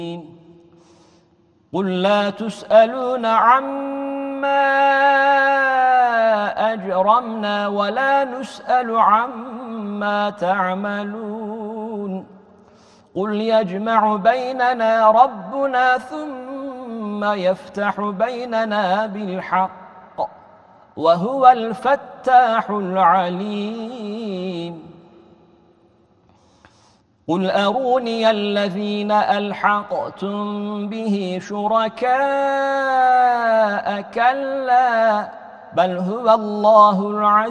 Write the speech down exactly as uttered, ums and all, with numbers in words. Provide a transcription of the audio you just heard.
قل لا تسألون عما أجرمنا ولا نسأل عما تعملون قل يجمع بيننا ربنا ثم يفتح بيننا بالحق وهو الفتاح العليم قل أروني الذين ألحقتم به شركاء كلا بل هو الله العزيز